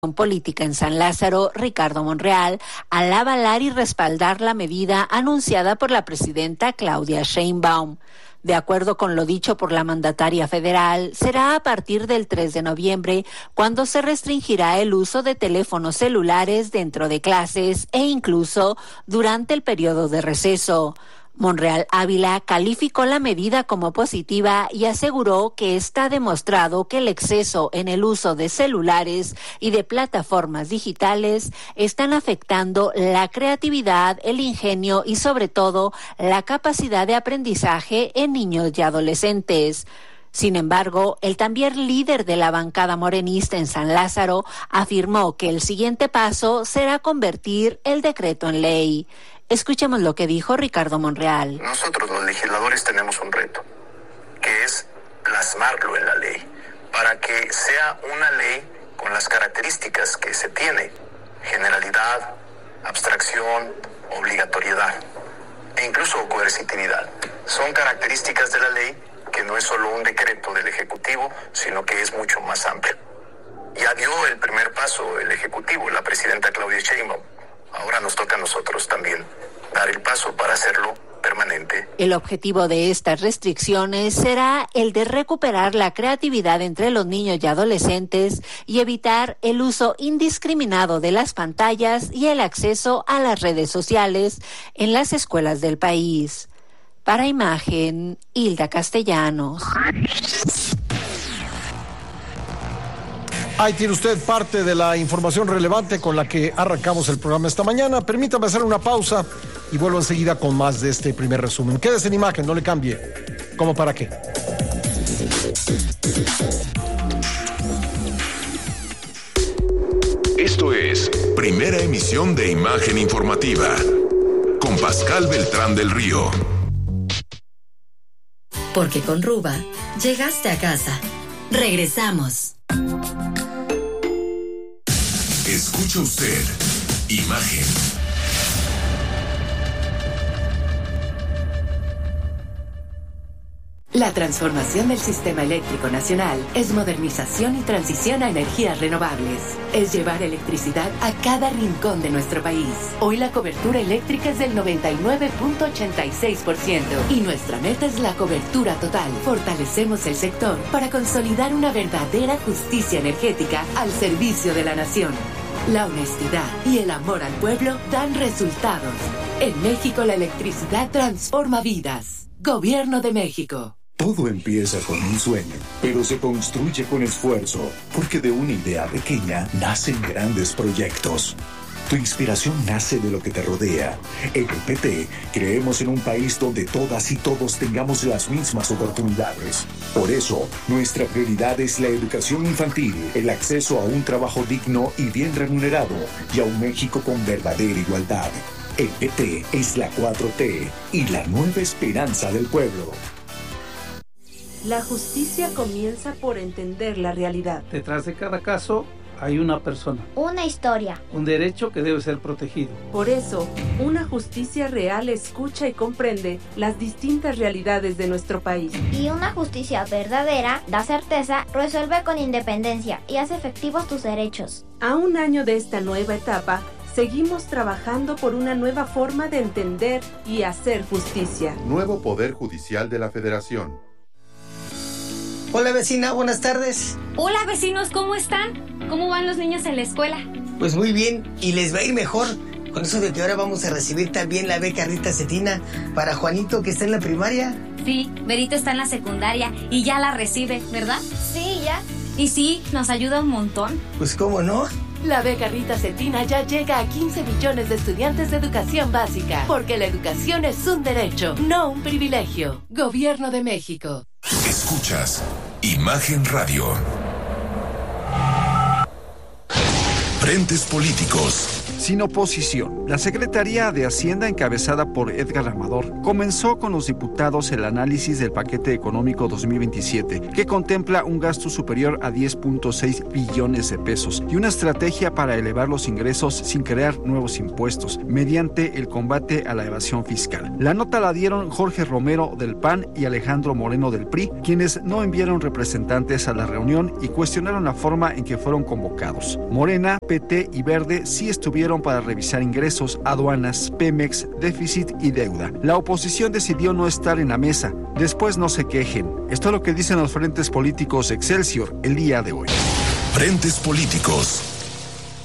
Política en San Lázaro, Ricardo Monreal, al avalar y respaldar la medida anunciada por la presidenta Claudia Sheinbaum. De acuerdo con lo dicho por la mandataria federal, será a partir del 3 de noviembre cuando se restringirá el uso de teléfonos celulares dentro de clases e incluso durante el periodo de receso. Monreal Ávila calificó la medida como positiva y aseguró que está demostrado que el exceso en el uso de celulares y de plataformas digitales están afectando la creatividad, el ingenio y sobre todo la capacidad de aprendizaje en niños y adolescentes. Sin embargo, el también líder de la bancada morenista en San Lázaro afirmó que el siguiente paso será convertir el decreto en ley. Escuchemos lo que dijo Ricardo Monreal. Nosotros los legisladores tenemos un reto, que es plasmarlo en la ley, para que sea una ley con las características que se tiene: generalidad, abstracción, obligatoriedad e incluso coercitividad. Son características de la ley que no es solo un decreto del Ejecutivo, sino que es mucho más amplio. Ya dio el primer paso el Ejecutivo, la presidenta Claudia Sheinbaum. Ahora nos toca a nosotros también dar el paso para hacerlo permanente. El objetivo de estas restricciones será el de recuperar la creatividad entre los niños y adolescentes y evitar el uso indiscriminado de las pantallas y el acceso a las redes sociales en las escuelas del país. Para Imagen, Hilda Castellanos. Ahí tiene usted parte de la información relevante con la que arrancamos el programa esta mañana. Permítame hacer una pausa y vuelvo enseguida con más de este primer resumen. Quédese en Imagen, no le cambie. ¿Cómo para qué? Esto es Primera Emisión de Imagen Informativa con Pascal Beltrán del Río. Porque con Ruba llegaste a casa. Regresamos. Escucha usted Imagen. La transformación del sistema eléctrico nacional es modernización y transición a energías renovables. Es llevar electricidad a cada rincón de nuestro país. Hoy la cobertura eléctrica es del 99.86% y nuestra meta es la cobertura total. Fortalecemos el sector para consolidar una verdadera justicia energética al servicio de la nación. La honestidad y el amor al pueblo dan resultados. En México la electricidad transforma vidas. Gobierno de México. Todo empieza con un sueño, pero se construye con esfuerzo, porque de una idea pequeña nacen grandes proyectos. Tu inspiración nace de lo que te rodea. En el PT creemos en un país donde todas y todos tengamos las mismas oportunidades. Por eso, nuestra prioridad es la educación infantil, el acceso a un trabajo digno y bien remunerado, y a un México con verdadera igualdad. El PT es la 4T y la nueva esperanza del pueblo. La justicia comienza por entender la realidad. Detrás de cada caso hay una persona. Una historia. Un derecho que debe ser protegido. Por eso, una justicia real escucha y comprende las distintas realidades de nuestro país. Y una justicia verdadera da certeza, resuelve con independencia y hace efectivos tus derechos. A un año de esta nueva etapa, seguimos trabajando por una nueva forma de entender y hacer justicia. Nuevo Poder Judicial de la Federación. Hola vecina, buenas tardes. Hola vecinos, ¿cómo están? ¿Cómo van los niños en la escuela? Pues muy bien, y les va a ir mejor. Con eso de que ahora vamos a recibir también la beca Rita Cetina para Juanito, que está en la primaria. Sí, Berito está en la secundaria y ya la recibe, ¿verdad? Sí, ya. Y sí, nos ayuda un montón. Pues cómo no. La beca Rita Cetina ya llega a 15 millones de estudiantes de educación básica, porque la educación es un derecho, no un privilegio. Gobierno de México. Escuchas Imagen Radio. Frentes políticos. Sin oposición, la Secretaría de Hacienda, encabezada por Edgar Amador, comenzó con los diputados el análisis del paquete económico 2027, que contempla un gasto superior a 10.6 billones de pesos y una estrategia para elevar los ingresos sin crear nuevos impuestos, mediante el combate a la evasión fiscal. La nota la dieron Jorge Romero del PAN y Alejandro Moreno del PRI, quienes no enviaron representantes a la reunión y cuestionaron la forma en que fueron convocados. Morena, PT y Verde sí estuvieron para revisar ingresos, aduanas, Pemex, déficit y deuda. La oposición decidió no estar en la mesa. Después no se quejen. Esto es lo que dicen los frentes políticos Excelsior el día de hoy. Frentes políticos.